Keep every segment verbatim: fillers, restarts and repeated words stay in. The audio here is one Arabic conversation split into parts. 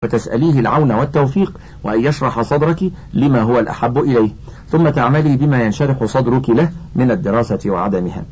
وتسأليه العون والتوفيق وأن يشرح صدرك لما هو الأحب إليه، ثم تعملي بما ينشرح صدرك له من الدراسة وعدمها.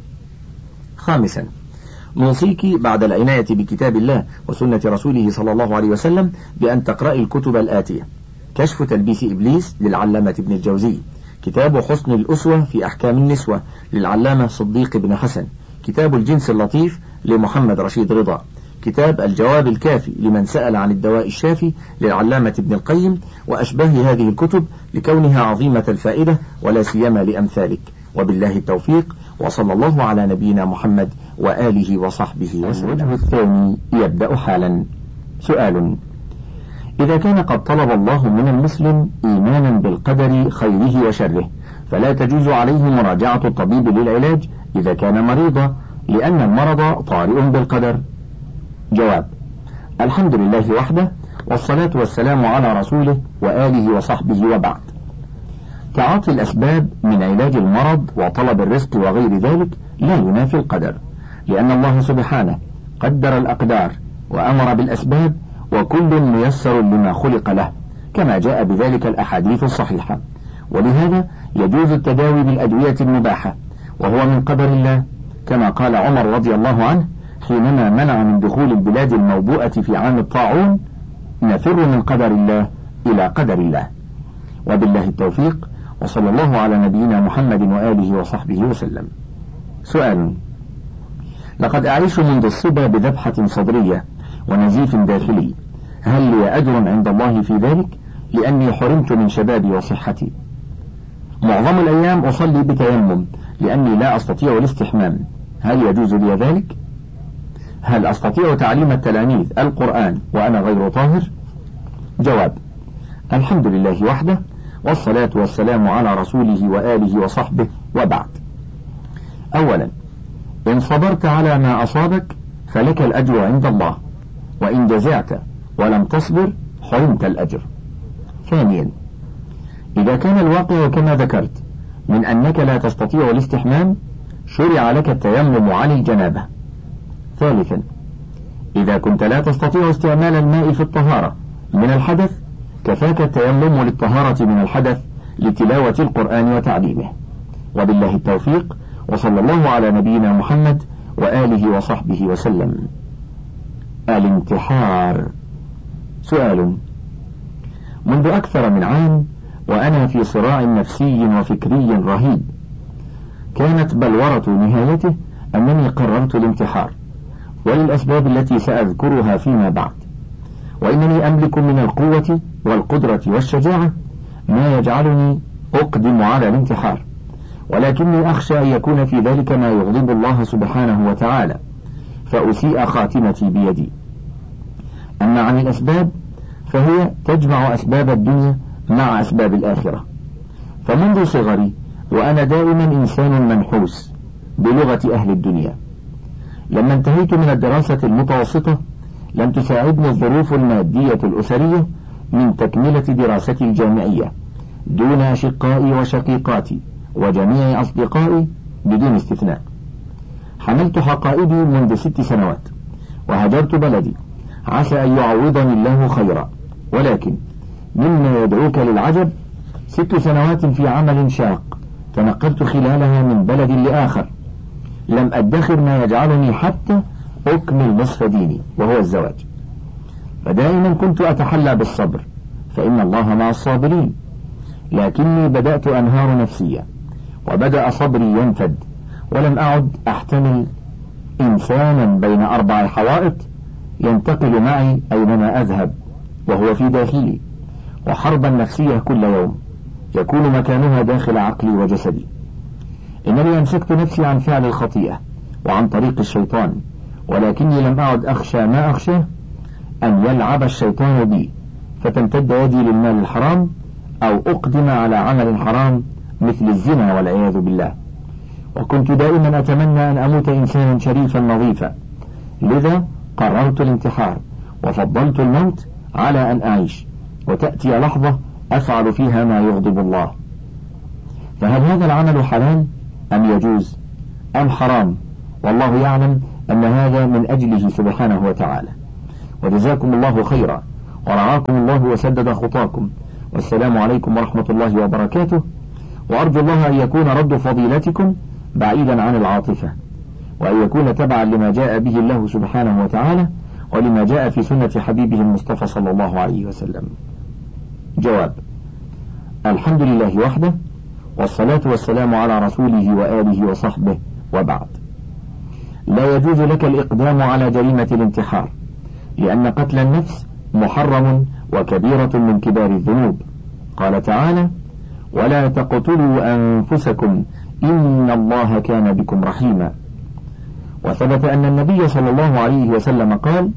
خامسا، نوصيك بعد العناية بكتاب الله وسنة رسوله صلى الله عليه وسلم بأن تقرأي الكتب الآتية: كشف تلبيس إبليس للعلامة ابن الجوزي، كتاب حسن الأسوة في أحكام النسوة للعلامة صديق بن حسن، كتاب الجنس اللطيف لمحمد رشيد رضا، كتاب الجواب الكافي لمن سأل عن الدواء الشافي للعلامة ابن القيم، وأشباه هذه الكتب لكونها عظيمة الفائدة ولا سيما لأمثالك. وبالله التوفيق، وصلى الله على نبينا محمد وآله وصحبه وسلم. الوجه الثاني يبدأ حالا. سؤال: إذا كان قد طلب الله من المسلم إيمانا بالقدر خيره وشره، فلا تجوز عليه مراجعة الطبيب للعلاج إذا كان مريضا، لأن المرض طارئ بالقدر؟ جواب: الحمد لله وحده، والصلاة والسلام على رسوله وآله وصحبه، وبعد. تعاطي الأسباب من علاج المرض وطلب الرزق وغير ذلك لا ينافي القدر، لأن الله سبحانه قدر الأقدار وأمر بالأسباب، وكل ميسر لما خلق له، كما جاء بذلك الأحاديث الصحيحة. ولهذا يجوز التداوي بالأدوية المباحة، وهو من قدر الله، كما قال عمر رضي الله عنه حينما منع من دخول البلاد الموبوءة في عام الطاعون: نفر من قدر الله إلى قدر الله. وبالله التوفيق، وصلى الله على نبينا محمد وآله وصحبه وسلم. سؤال: لقد أعيش منذ الصبا بذبحة صدرية ونزيف داخلي، هل لي أجر عند الله في ذلك؟ لأني حرمت من شبابي وصحتي. معظم الأيام أصلي بتيمم لأني لا أستطيع الاستحمام، هل يجوز لي ذلك؟ هل أستطيع تعليم التلاميذ القرآن وأنا غير طاهر؟ جواب: الحمد لله وحده، والصلاة والسلام على رسوله وآله وصحبه، وبعد. أولا، إن صبرت على ما أصابك فلك الأجر عند الله، وإن جزعت ولم تصبر حرمت الأجر. ثانيا، إذا كان الواقع كما ذكرت من أنك لا تستطيع الاستحمام، شرع لك التيمم عن الجنابة. ثالثا، إذا كنت لا تستطيع استعمال الماء في الطهارة من الحدث، كفاك التيمم للطهارة من الحدث لتلاوة القرآن وتعليمه. وبالله التوفيق، وصلى الله على نبينا محمد وآله وصحبه وسلم. الانتحار. سؤال: منذ أكثر من عام وأنا في صراع نفسي وفكري رهيب، كانت بلورة نهايته أنني قررت الانتحار، وللأسباب التي سأذكرها فيما بعد، وإنني أملك من القوة والقدرة والشجاعة ما يجعلني أقدم على الانتحار، ولكني أخشى أن يكون في ذلك ما يغضب الله سبحانه وتعالى، فأسيء خاتمتي بيدي. أما عن الأسباب فهي تجمع أسباب الدنيا مع أسباب الآخرة، فمنذ صغري وأنا دائما إنسان منحوس بلغة أهل الدنيا. لما انتهيت من الدراسة المتوسطة لم تساعدني الظروف المادية الأسرية من تكملة دراستي الجامعية، دون أشقائي وشقيقاتي وجميع أصدقائي بدون استثناء. حملت حقائبي منذ ست سنوات وهجرت بلدي، عسى أن يعوضني الله خيرا، ولكن مما يدعوك للعجب، ست سنوات في عمل شاق تنقلت خلالها من بلد لآخر، لم أدخر ما يجعلني حتى أكمل نصف ديني وهو الزواج. فدائما كنت أتحلى بالصبر، فإن الله مع الصابرين، لكني بدأت أنهار نفسيا، وبدأ صبري ينفد، ولم أعد أحتمل إنسانا بين أربع حوائط ينتقل معي أينما أذهب وهو في داخلي، وحربا نفسية كل يوم يكون مكانها داخل عقلي وجسدي. إنني أمسكت نفسي عن فعل الخطيئة وعن طريق الشيطان، ولكني لم أعد أخشى ما أخشى أن يلعب الشيطان بي فتمتد يدي للمال الحرام، أو أقدم على عمل حرام مثل الزنا والعياذ بالله. وكنت دائما أتمنى أن أموت إنسانا شريفا نظيفا، لذا قررت الانتحار وفضلت الموت على أن أعيش، وتأتي لحظة أفعل فيها ما يغضب الله. فهل هذا العمل حلال أم يجوز أم حرام؟ والله يعلم أن هذا من أجله سبحانه وتعالى. وجزاكم الله خيرا، ورعاكم الله وسدد خطاكم، والسلام عليكم ورحمة الله وبركاته. وأرجو الله أن يكون رد فضيلتكم بعيدا عن العاطفة، وأن يكون تبعا لما جاء به الله سبحانه وتعالى ولما جاء في سنة حبيبه المصطفى صلى الله عليه وسلم. جواب: الحمد لله وحده، والصلاة والسلام على رسوله وآله وصحبه، وبعد. لا يجوز لك الإقدام على جريمة الانتحار، لأن قتل النفس محرم وكبيرة من كبار الذنوب. قال تعالى: ولا تقتلوا أنفسكم إن الله كان بكم رحيما. وثبت أن النبي صلى الله عليه وسلم قال: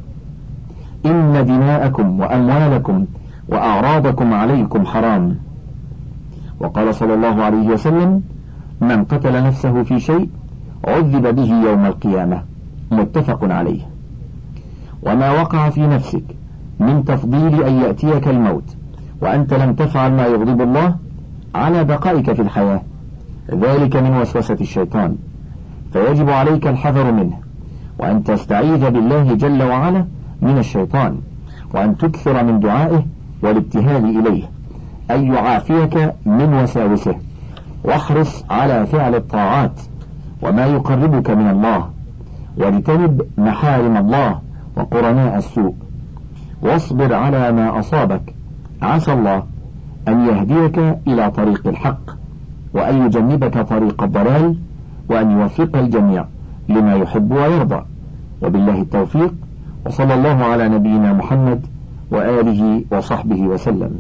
إن دماءكم وأموالكم وأعراضكم عليكم حرام. وقال صلى الله عليه وسلم: من قتل نفسه في شيء عذب به يوم القيامة. متفق عليه. وما وقع في نفسك من تفضيل أن يأتيك الموت وأنت لم تفعل ما يغضب الله على بقائك في الحياة، ذلك من وسوسة الشيطان، فيجب عليك الحذر منه، وأن تستعيذ بالله جل وعلا من الشيطان، وأن تكثر من دعائه والابتهال إليه أن يعافيك من وساوسه، واحرص على فعل الطاعات وما يقربك من الله، واجتنب محارم الله وقرناء السوء، واصبر على ما أصابك، عسى الله أن يهديك إلى طريق الحق، وأن يجنبك طريق الضلال، وأن يوفق الجميع لما يحب ويرضى. وبالله التوفيق، وصلى الله على نبينا محمد وآله وصحبه وسلم.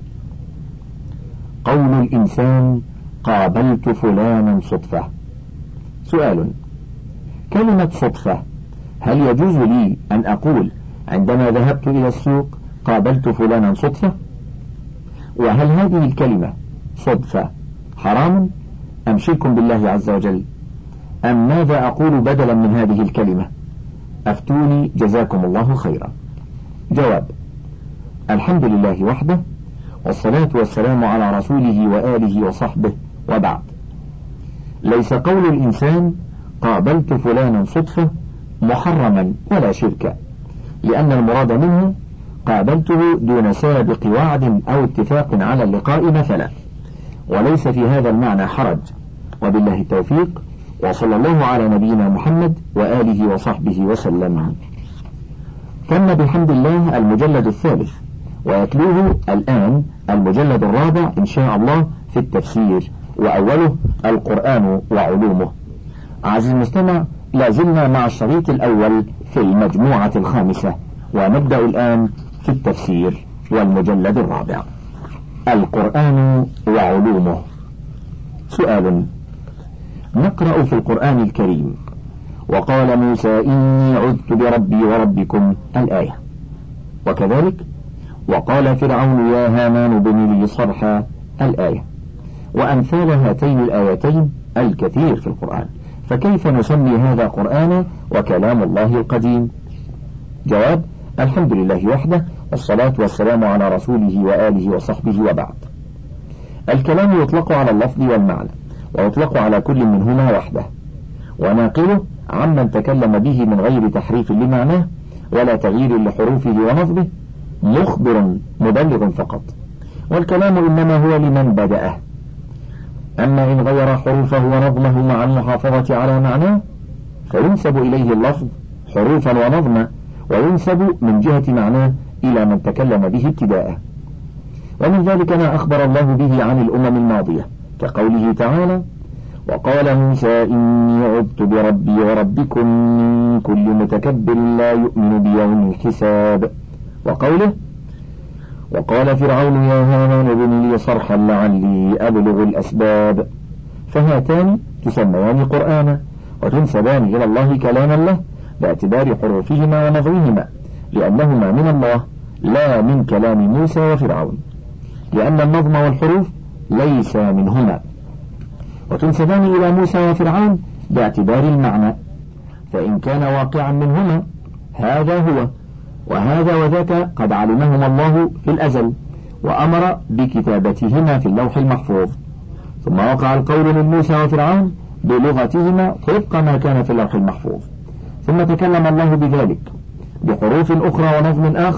قول الإنسان: قابلت فلانا صدفة. سؤال: كلمة صدفة هل يجوز لي أن أقول عندما ذهبت إلى السوق قابلت فلانا صدفة؟ وهل هذه الكلمة صدفة حرام أم شرك بالله عز وجل، أم ماذا أقول بدلا من هذه الكلمة؟ أفتوني جزاكم الله خيرا. جواب: الحمد لله وحده، والصلاة والسلام على رسوله وآله وصحبه، وبعد. ليس قول الإنسان قابلت فلانا صدفة محرما ولا شركا، لأن المراد منه قابلته دون سابق وعد أو اتفاق على اللقاء مثلا، وليس في هذا المعنى حرج. وبالله التوفيق، وصلى الله على نبينا محمد وآله وصحبه وسلم. تم بحمد الله المجلد الثالث، ويتلوه الآن المجلد الرابع إن شاء الله في التفسير، وأوله القرآن وعلومه. عزيزي المستمع، لازلنا مع الشريط الأول في المجموعة الخامسة، ونبدأ الآن في التفسير والمجلد الرابع. القرآن وعلومه. سؤال: نقرأ في القرآن الكريم: وقال موسى إني عذت بربي وربكم، الآية، وكذلك وقال فرعون يا هامان ابن لي صرحا، الآية، وأمثال هاتين الآيتين الكثير في القرآن، فكيف نسمي هذا قرآنا وكلام الله القديم؟ جواب: الحمد لله وحده، والصلاة والسلام على رسوله وآله وصحبه، وبعد. الكلام يطلق على اللفظ والمعنى، ويطلق على كل منهما وحده، وناقله عمن تكلم به من غير تحريف لمعناه ولا تغيير لحروفه ونصبه، مخبر مبلغ فقط، والكلام إنما هو لمن بدأه. أما إن غير حروفه ونظمه مع المحافظة على معناه فينسب إليه اللفظ حروفا ونظما، وينسب من جهة معناه إلى من تكلم به ابتداءه. ومن ذلك ما أخبر الله به عن الأمم الماضية، كقوله تعالى: وقال موسى إني عذت بربي وربكم من كل متكبر لا يؤمن بيوم الحساب، وقوله: وقال فرعون يا هامان ابن لي صرحا لعلي أبلغ الأسباب. فهاتان تسميان قرآنا، وتنسبان إلى الله كلاما له باعتبار حروفهما ونظمهما، لأنهما من الله لا من كلام موسى وفرعون، لأن النظم والحروف ليس منهما. وتنسبان إلى موسى وفرعون باعتبار المعنى، فإن كان واقعا منهما هذا هو، وهذا وذاك قد علمهما الله في الأزل وأمر بكتابتهما في اللوح المحفوظ، ثم وقع القول من موسى وفرعون بلغتهما طبق ما كان في اللوح المحفوظ، ثم تكلم الله بذلك بحروف أخرى ونظم آخر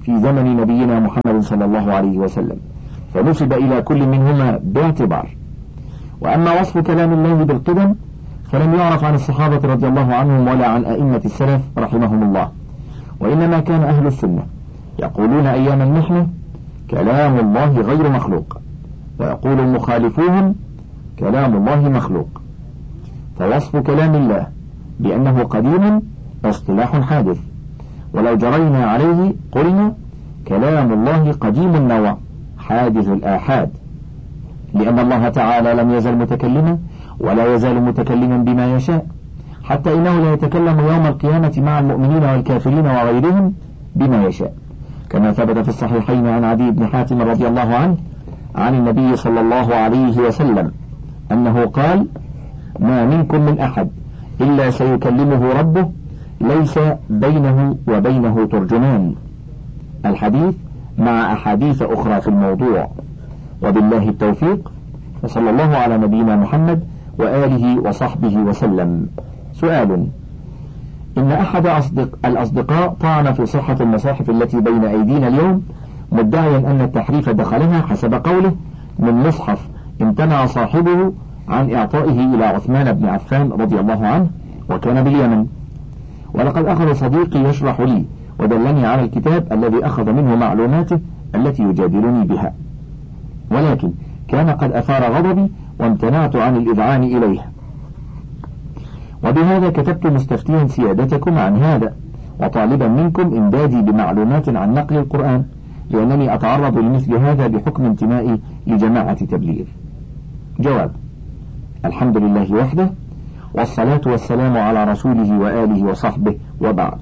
في زمن نبينا محمد صلى الله عليه وسلم، فنسب إلى كل منهما باعتبار. وأما وصف كلام الله بالقدم فلم يعرف عن الصحابة رضي الله عنهم ولا عن أئمة السلف رحمهم الله، وإنما كان أهل السنة يقولون أيام المحنة كلام الله غير مخلوق، ويقول مخالفوهم كلام الله مخلوق. فوصف كلام الله بأنه قديم اصطلاح حادث، ولو جرينا عليه قلنا كلام الله قديم النوع حادث الآحاد، لأن الله تعالى لم يزل متكلما ولا يزال متكلما بما يشاء، حتى إنه لا يتكلم يوم القيامة مع المؤمنين والكافرين وغيرهم بما يشاء، كما ثبت في الصحيحين عن عدي بن حاتم رضي الله عنه عن النبي صلى الله عليه وسلم أنه قال: ما منكم من أحد إلا سيكلمه ربه ليس بينه وبينه ترجمان. الحديث مع أحاديث أخرى في الموضوع. وبالله التوفيق، وصلى الله على نبينا محمد وآله وصحبه وسلم. سؤال: إن أحد أصدق الأصدقاء طعن في صحة المصاحف التي بين أيدينا اليوم، مدعيا أن التحريف دخلها حسب قوله من مصحف امتنع صاحبه عن إعطائه إلى عثمان بن عفان رضي الله عنه وكان باليمن. ولقد أخذ صديقي يشرح لي ودلني على الكتاب الذي أخذ منه معلوماته التي يجادلني بها، ولكن كان قد أثار غضبي وامتنعت عن الإذعان إليه، وبهذا كتبت مستفتيا سيادتكم عن هذا وطالبا منكم إمدادي بمعلومات عن نقل القرآن، لأنني أتعرض لمثل هذا بحكم انتمائي لجماعة تبليغ. جواب: الحمد لله وحده، والصلاة والسلام على رسوله وآله وصحبه، وبعد.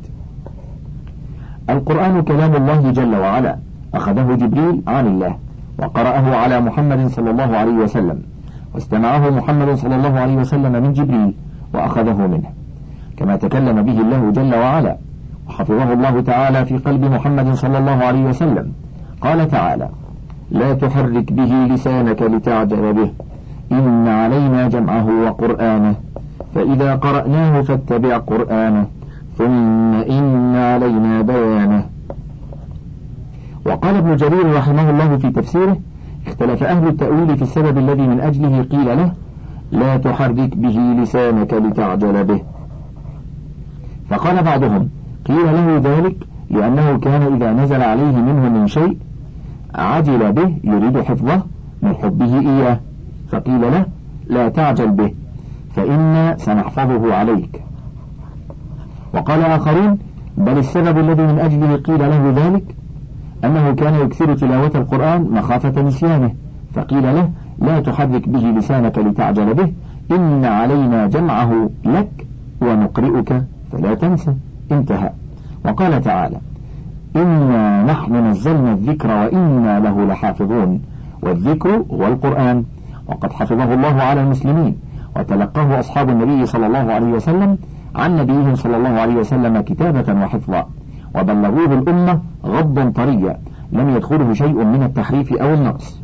القرآن كلام الله جل وعلا، أخذه جبريل عن الله وقرأه على محمد صلى الله عليه وسلم، واستمعه محمد صلى الله عليه وسلم من جبريل وأخذه منه، كما تكلم به الله جل وعلا وحفظه الله تعالى في قلب محمد صلى الله عليه وسلم. قال تعالى: لا تحرك به لسانك لتعجل به إن علينا جمعه وقرآنه فإذا قرأناه فاتبع قرآنه ثم إن علينا بيانه. وقال ابن جرير رحمه الله في تفسيره: اختلف أهل التأويل في السبب الذي من أجله قيل له لا تحرك به لسانك لتعجل به، فقال بعضهم قيل له ذلك لأنه كان إذا نزل عليه منه من شيء عجل به يريد حفظه من حبه إياه، فقيل له لا تعجل به فإنا سنحفظه عليك. وقال آخرون بل السبب الذي من أجله قيل له ذلك أنه كان يكثر تلاوة القرآن مخافة نسيانه، فقيل له لا تحرك به لسانك لتعجل به إن علينا جمعه لك ونقرئك فلا تنسى. انتهى. وقال تعالى: إنا نحن نزلنا الذكر وإنا له لحافظون، والذكر هو القرآن، وقد حفظه الله على المسلمين وتلقاه أصحاب النبي صلى الله عليه وسلم عن نبيهم صلى الله عليه وسلم كتابة وحفظا، وبلغوه الأمة غضا طريا لم يدخله شيء من التحريف أو النقص.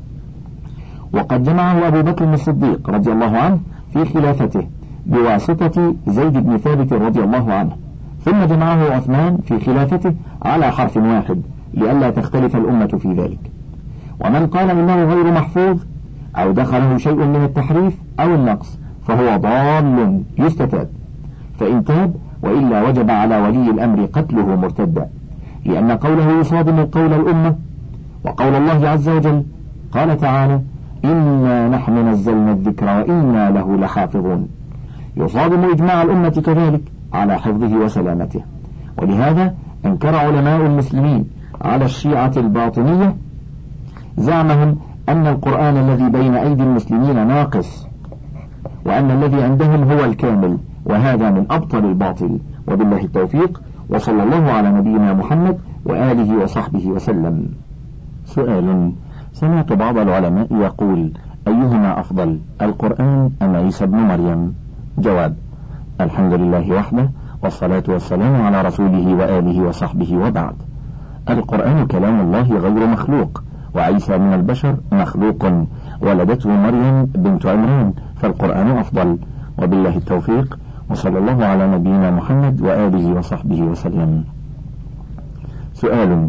وقد جمعه أبو بكر الصديق رضي الله عنه في خلافته بواسطة زيد بن ثابت رضي الله عنه، ثم جمعه عثمان في خلافته على حرف واحد لئلا تختلف الأمة في ذلك. ومن قال إنه غير محفوظ أو دخله شيء من التحريف أو النقص فهو ضال يستتاب، فإن تاب وإلا وجب على ولي الأمر قتله مرتدا، لأن قوله يصادم قول الأمة وقول الله عز وجل. قال تعالى: إنا نحن نزلنا الذكر وإنا له لحافظون، يصادم إجماع الأمة كذلك على حفظه وسلامته. ولهذا أنكر علماء المسلمين على الشيعة الباطنية زعمهم أن القرآن الذي بين أيدي المسلمين ناقص، وأن الذي عندهم هو الكامل، وهذا من أبطل الباطل. وبالله التوفيق، وصلى الله على نبينا محمد وآله وصحبه وسلم. سؤال: سمعت بعض العلماء يقول أيهما أفضل القرآن أم عيسى بن مريم؟ جواب: الحمد لله وحده، والصلاة والسلام على رسوله وآله وصحبه، وبعد. القرآن كلام الله غير مخلوق، وعيسى من البشر مخلوق ولدته مريم بنت عمران، فالقرآن أفضل. وبالله التوفيق، وصلى الله على نبينا محمد وآله وصحبه وسلم. سؤال: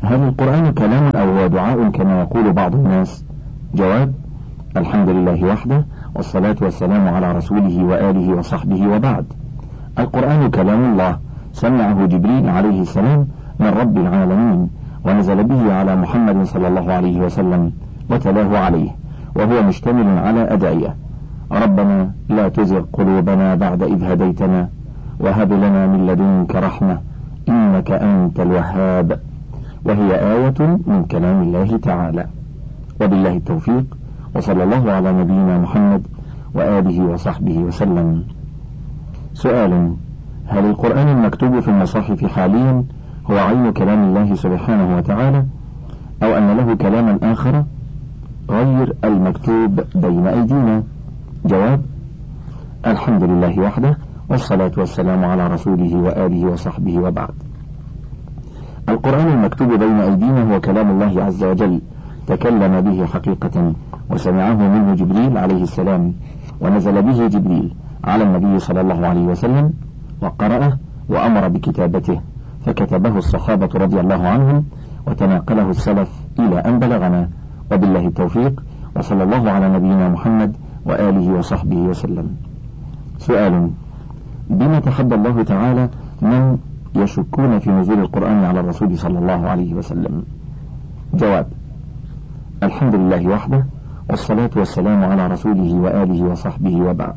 هل القرآن كلام أو هو دعاء كما يقول بعض الناس؟ جواب: الحمد لله وحده، والصلاة والسلام على رسوله وآله وصحبه، وبعد. القرآن كلام الله سمعه جبريل عليه السلام من رب العالمين، ونزل به على محمد صلى الله عليه وسلم وتلاه عليه، وهو مشتمل على أدعية: ربنا لا تزغ قلوبنا بعد إذ هديتنا، وهب لنا من لدنك رحمة إنك أنت الوهاب، وهي آية من كلام الله تعالى. وبالله التوفيق، وصلى الله على نبينا محمد وآله وصحبه وسلم. سؤال: هل القرآن المكتوب في المصاحف حاليا هو عين كلام الله سبحانه وتعالى، أو أن له كلاما آخر غير المكتوب بين أيدينا؟ جواب: الحمد لله وحده، والصلاة والسلام على رسوله وآله وصحبه، وبعد. القرآن المكتوب بين أيدينا هو كلام الله عز وجل، تكلم به حقيقة، وسمعه منه جبريل عليه السلام، ونزل به جبريل على النبي صلى الله عليه وسلم، وقرأه وأمر بكتابته، فكتبه الصحابة رضي الله عنهم، وتناقله السلف إلى أن بلغنا. وبالله التوفيق، وصلى الله على نبينا محمد وآله وصحبه وسلم. سؤال: بما تحدى الله تعالى من يشكون في نزول القرآن على الرسول صلى الله عليه وسلم؟ جواب: الحمد لله وحده، والصلاة والسلام على رسوله وآله وصحبه، وبعد.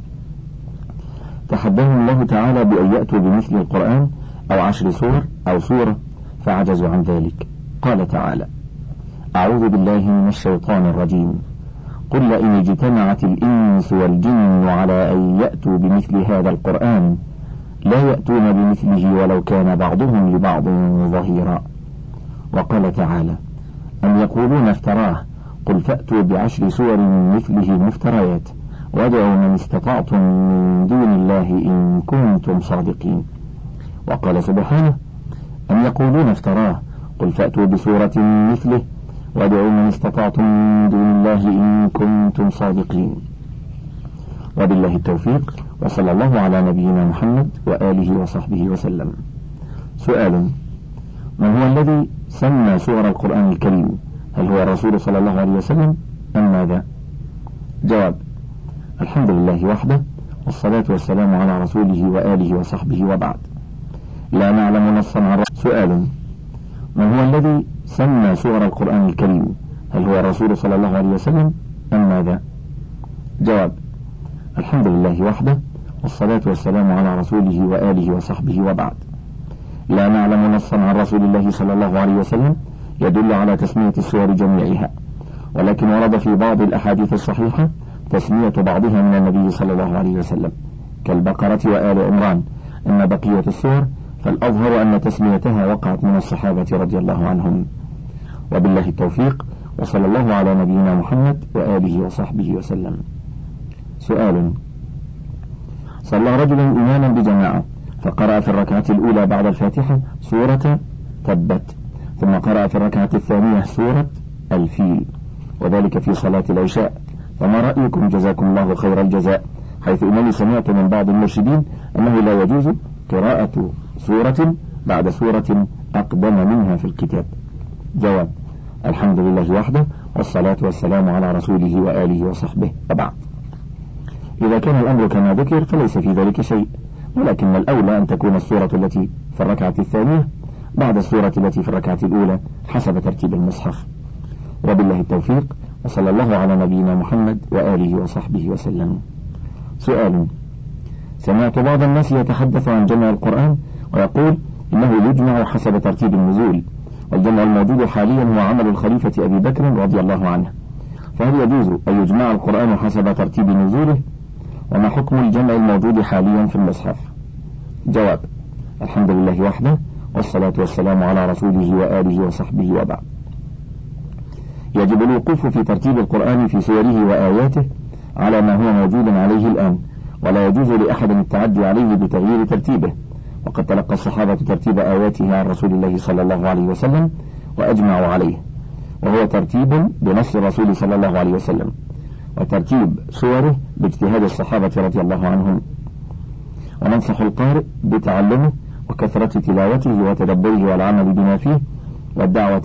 تحداهم الله تعالى بأن يأتوا بمثل القرآن أو عشر سور أو سورة، فعجزوا عن ذلك. قال تعالى: أعوذ بالله من الشيطان الرجيم: قل لئن اجتمعت الإنس والجن على أن يأتوا بمثل هذا القرآن لا يأتون بمثله ولو كان بعضهم لبعض ظهيرا. وقال تعالى: أم يقولون افتراه قل فأتوا بعشر سور مثله مفتريات وادعوا من استطعتم من دون الله إن كنتم صادقين. وقال سبحانه: أم يقولون افتراه قل فأتوا بسورة مثله وادعوا من استطعتم من دون الله إن كنتم صادقين. وبالله التوفيق، وصلى الله على نبينا محمد وآله وصحبه وسلم. سؤال: من هو الذي سمى سور القرآن الكريم؟ هل هو الرسول صلى الله عليه وسلم أم ماذا؟ جواب: الحمد لله وحده، والصلاة والسلام على رسوله وآله وصحبه، وبعد. لا نعلم نصا عن. سؤال: من هو الذي سمى سور القرآن الكريم؟ هل هو الرسول صلى الله عليه وسلم أم ماذا؟ جواب: الحمد لله وحده، والصلاة والسلام على رسوله وآله وصحبه، وبعد. لا نعلم نصا عن رسول الله صلى الله عليه وسلم يدل على تسمية السور جميعها، ولكن ورد في بعض الأحاديث الصحيحة تسمية بعضها من النبي صلى الله عليه وسلم، كالبقرة وآل عمران. أما بقية السور فالأظهر أن تسميتها وقعت من الصحابة رضي الله عنهم. وبالله التوفيق، وصلى الله على نبينا محمد وآله وصحبه وسلم. سؤال: صلى رجل إماما بجماعة فقرأ في الركعة الأولى بعد الفاتحة سورة تبت، ثم قرأ في الركعة الثانية سورة الفيل، وذلك في صلاة العشاء، فما رأيكم جزاكم الله خير الجزاء؟ حيث أنني سمعت من بعض المرشدين أنه لا يجوز قراءة سورة بعد سورة أقدم منها في الكتاب. جواب: الحمد لله وحده، والصلاة والسلام على رسوله وآله وصحبه، وبعد. إذا كان الأمر كما ذكر فليس في ذلك شيء، ولكن الأولى أن تكون السورة التي في الركعة الثانية بعد السورة التي في الركعة الأولى حسب ترتيب المصحف. وبالله التوفيق، وصلى الله على نبينا محمد وآله وصحبه وسلم. سؤال: سمعت بعض الناس يتحدث عن جمع القرآن ويقول إنه يجمع حسب ترتيب النزول، والجمع الموجود حاليا هو عمل الخليفة أبي بكر رضي الله عنه، فهل يجوز أن يجمع القرآن حسب ترتيب نزوله؟ وما حكم الجمع الموجود حاليا في المصحف؟ جواب: الحمد لله وحده، والصلاة والسلام على رسوله وآله وصحبه، وبعد. يجب الوقوف في ترتيب القرآن في سوره وآياته على ما هو موجود عليه الآن، ولا يجوز لأحد التعدي عليه بتغيير ترتيبه، وقد تلقى الصحابة ترتيب آياته عن رسول الله صلى الله عليه وسلم وأجمعوا عليه، وهو ترتيب بنص الرسول صلى الله عليه وسلم، وترتيب سوره باجتهاد الصحابة رضي الله عنهم. وننصح القارئ بتعلمه وكثرة تلاوته وتدبره والعمل بما فيه، والدعوة